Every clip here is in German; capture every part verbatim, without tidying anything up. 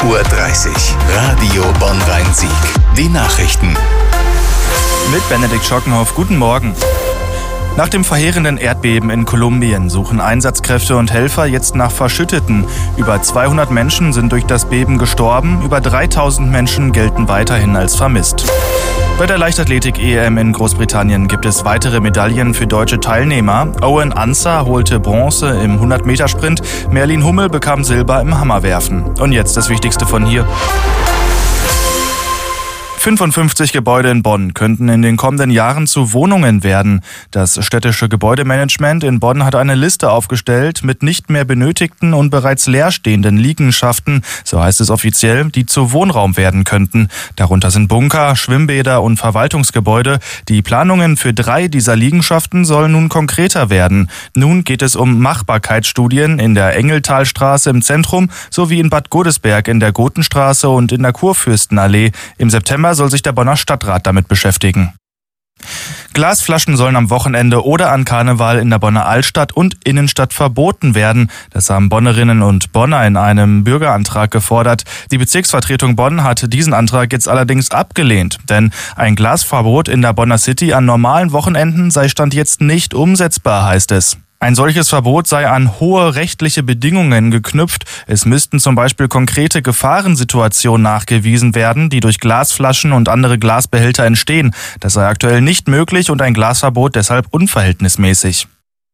Uhr dreißig. Radio Bonn-Rhein-Sieg. Die Nachrichten. Mit Benedikt Schockenhoff. Guten Morgen. Nach dem verheerenden Erdbeben in Kolumbien suchen Einsatzkräfte und Helfer jetzt nach Verschütteten. Über zweihundert Menschen sind durch das Beben gestorben, über dreitausend Menschen gelten weiterhin als vermisst. Bei der Leichtathletik-E M in Großbritannien gibt es weitere Medaillen für deutsche Teilnehmer. Owen Ansah holte Bronze im hundert-Meter-Sprint, Merlin Hummel bekam Silber im Hammerwerfen. Und jetzt das Wichtigste von hier. fünfundfünfzig Gebäude in Bonn könnten in den kommenden Jahren zu Wohnungen werden. Das städtische Gebäudemanagement in Bonn hat eine Liste aufgestellt mit nicht mehr benötigten und bereits leerstehenden Liegenschaften, so heißt es offiziell, die zu Wohnraum werden könnten. Darunter sind Bunker, Schwimmbäder und Verwaltungsgebäude. Die Planungen für drei dieser Liegenschaften sollen nun konkreter werden. Nun geht es um Machbarkeitsstudien in der Engeltalstraße im Zentrum sowie in Bad Godesberg in der Gotenstraße und in der Kurfürstenallee. Im September soll sich der Bonner Stadtrat damit beschäftigen. Glasflaschen sollen am Wochenende oder an Karneval in der Bonner Altstadt und Innenstadt verboten werden. Das haben Bonnerinnen und Bonner in einem Bürgerantrag gefordert. Die Bezirksvertretung Bonn hat diesen Antrag jetzt allerdings abgelehnt. Denn ein Glasverbot in der Bonner City an normalen Wochenenden sei Stand jetzt nicht umsetzbar, heißt es. Ein solches Verbot sei an hohe rechtliche Bedingungen geknüpft. Es müssten zum Beispiel konkrete Gefahrensituationen nachgewiesen werden, die durch Glasflaschen und andere Glasbehälter entstehen. Das sei aktuell nicht möglich und ein Glasverbot deshalb unverhältnismäßig.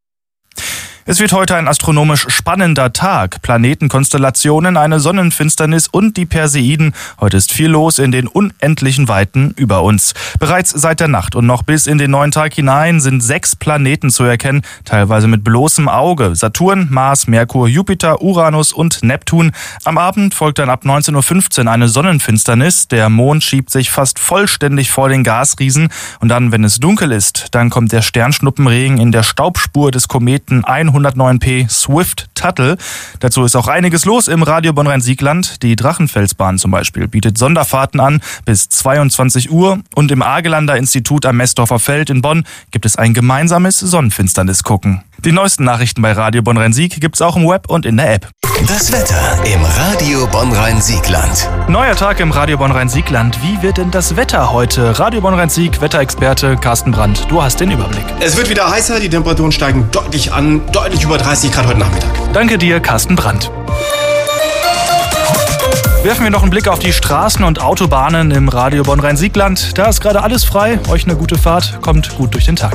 Es wird heute ein astronomisch spannender Tag. Planetenkonstellationen, eine Sonnenfinsternis und die Perseiden. Heute ist viel los in den unendlichen Weiten über uns. Bereits seit der Nacht und noch bis in den neuen Tag hinein sind sechs Planeten zu erkennen, teilweise mit bloßem Auge. Saturn, Mars, Merkur, Jupiter, Uranus und Neptun. Am Abend folgt dann ab neunzehn Uhr fünfzehn eine Sonnenfinsternis. Der Mond schiebt sich fast vollständig vor den Gasriesen. Und dann, wenn es dunkel ist, dann kommt der Sternschnuppenregen in der Staubspur des Kometen hundertneun P Swift-Tuttle. Dazu ist auch einiges los im Radio Bonn-Rhein-Siegland. Die Drachenfelsbahn zum Beispiel bietet Sonderfahrten an bis zweiundzwanzig Uhr. Und im Argelander Institut am Messdorfer Feld in Bonn gibt es ein gemeinsames Sonnenfinsternis-Gucken. Die neuesten Nachrichten bei Radio Bonn-Rhein-Sieg gibt's auch im Web und in der App. Das Wetter im Radio Bonn-Rhein-Siegland. Neuer Tag im Radio Bonn-Rhein-Siegland. Wie wird denn das Wetter heute? Radio Bonn-Rhein-Sieg, Wetterexperte Carsten Brandt. Du hast den Überblick. Es wird wieder heißer, die Temperaturen steigen deutlich an, deutlich über dreißig Grad heute Nachmittag. Danke dir, Carsten Brandt. Werfen wir noch einen Blick auf die Straßen und Autobahnen im Radio Bonn-Rhein-Siegland. Da ist gerade alles frei. Euch eine gute Fahrt. Kommt gut durch den Tag.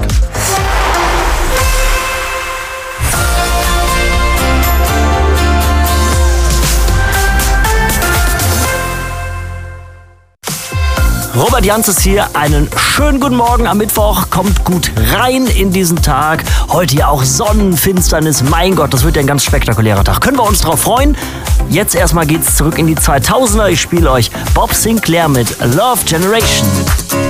Robert Janzes hier, einen schönen guten Morgen am Mittwoch, kommt gut rein in diesen Tag. Heute ja auch Sonnenfinsternis, mein Gott, das wird ja ein ganz spektakulärer Tag. Können wir uns drauf freuen? Jetzt erstmal geht's zurück in die zweitausender, ich spiele euch Bob Sinclair mit Love Generation.